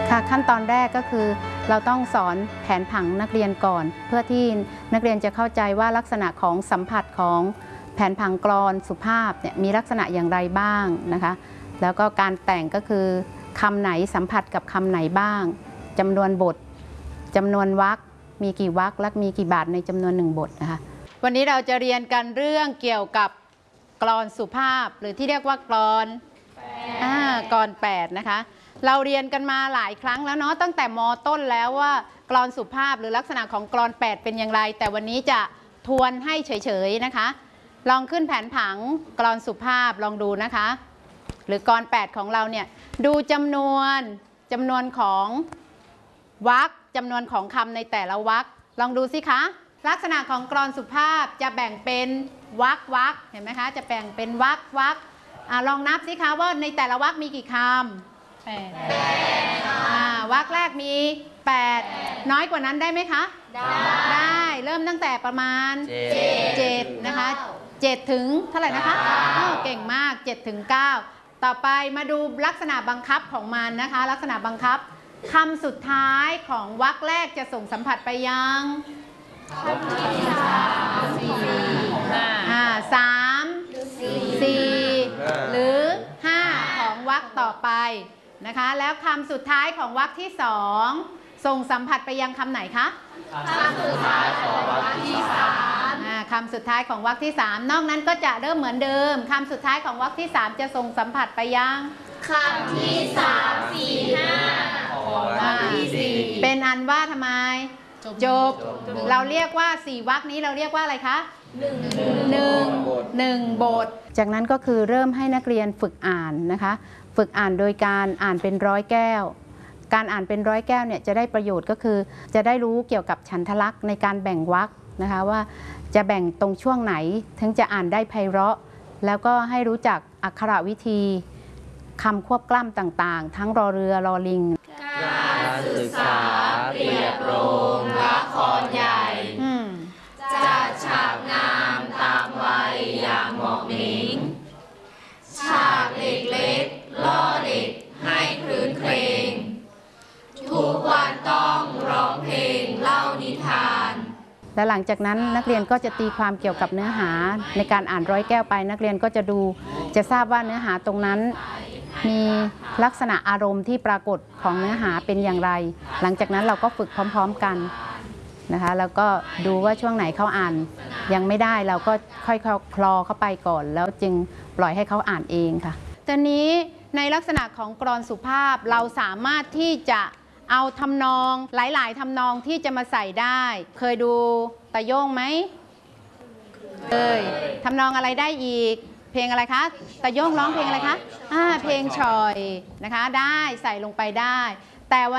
ค่ะขั้นตอนแรกก็คือเราต้องสอนแผนผังนักเรียนก่อนเพื่อที่นักเรียนจะเข้าใจว่าลักษณะของสัมผัสของแผนผังกลอนสุภาพเนี่ยมีลักษณะอย่างไรบ้างนะคะแล้วก็การแต่งก็คือคำไหนสัมผัสกับคำไหนบ้างจำนวนบทจำนวนวรรคมีกี่วรรคและมีกี่บาทในจำนวน1 บทนะคะวันนี้เราจะเรียนกันเรื่องเกี่ยวกับกลอนสุภาพหรือที่เรียกว่ากลอน8นะคะเราเรียนกันมาหลายครั้งแล้วเนาะตั้งแต่ม.ต้นแล้วว่ากลอนสุภาพหรือลักษณะของกลอน8เป็นอย่างไรแต่วันนี้จะทวนให้เฉยๆนะคะลองขึ้นแผนผังกลอนสุภาพลองดูนะคะหรือกลอน8ของเราเนี่ยดูจำนวนของวรรคจำนวนของคำในแต่ละวรรคลองดูสิคะลักษณะของกลอนสุภาพจะแบ่งเป็นวรรคเห็นไหมคะจะแบ่งเป็นวรรคลองนับสิคะว่าในแต่ละวรรคมีกี่คำ8วรรคแรกมี8น้อยกว่านั้นได้ไหมคะได้เริ่มตั้งแต่ประมาณ7นะคะ7ถึงเท่าไหร่นะคะเก่งมาก7ถึง9ต่อไปมาดูลักษณะบังคับของมันนะคะลักษณะบังคับคำสุดท้ายของวรรคแรกจะส่งสัมผัสไปยังคำที่3 4 หรือ5ของวรรคต่อไปนะคะแล้วคำสุดท้ายของวรรคที่2ส่งสัมผัสไปยังคำไหนคะคำสุดท้ายของวรรคที่3คำสุดท้ายของวรรคที่3นอกนั้นก็จะเริ่มเหมือนเดิมคำสุดท้ายของวรรคที่3จะส่งสัมผัสไปยังคำที่3 4 5ของวรรคที่4เป็นอันว่าทำไมจบเราเรียกว่า4วรรคนี้เราเรียกว่าอะไรคะ1 บทจากนั้นก็คือเริ่มให้นักเรียนฝึกอ่านนะคะฝึกอ่านโดยการอ่านเป็น100 แก้วการอ่านเป็น100 แก้วเนี่ยจะได้ประโยชน์ก็คือจะได้รู้เกี่ยวกับฉันทลักษณ์ในการแบ่งวรรคนะคะว่าจะแบ่งตรงช่วงไหนถึงจะอ่านได้ไพเราะแล้วก็ให้รู้จักอักขรวิธีคำควบกล้ำต่างๆทั้งรอเรือรอลิงการศึกษาเปรียบโรงละครใหญ่จัดฉากงามตามวัยอย่างเหมาะเหม็งฉากเล็กๆล่อเด็กให้ครื้นเครงทุกวันต้องร้องเพลงเล่านิทานและหลังจากนั้นนักเรียนก็จะตีความเกี่ยวกับเนื้อหาในการอ่าน100 แก้วไปนักเรียนก็จะดูจะทราบว่าเนื้อหาตรงนั้นมีลักษณะอารมณ์ที่ปรากฏของเนื้อหาเป็นอย่างไรหลังจากนั้นเราก็ฝึกพร้อมๆกันนะคะแล้วก็ดูว่าช่วงไหนเขาอ่านยังไม่ได้เราก็ค่อยๆคลอเข้าไปก่อนแล้วจึงปล่อยให้เขาอ่านเองค่ะตอนนี้ในลักษณะของกลอนสุภาพเราสามารถที่จะเอาทำนองหลายๆทำนองที่จะมาใส่ได้เคยดูตะโย่งไหมเคยทำนองอะไรได้อีกเพลงอะไรคะตะโย่งร้องเพลงอะไรคะเพลงชอยนะคะได้ใส่ลงไปได้แต่